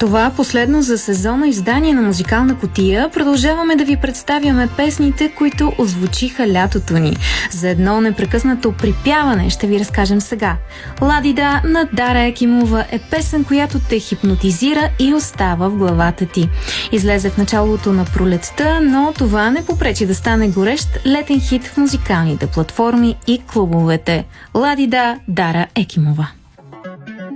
Това последно за сезона издание на Музикална кутия продължаваме да ви представяме песните, които озвучиха лятото ни. За едно непрекъснато припяване ще ви разкажем сега. Ладида на Дара Екимова е песен, която те хипнотизира и остава в главата ти. Излезе в началото на пролетта, но това не попречи да стане горещ летен хит в музикалните платформи и клубовете. Ладида, Дара Екимова.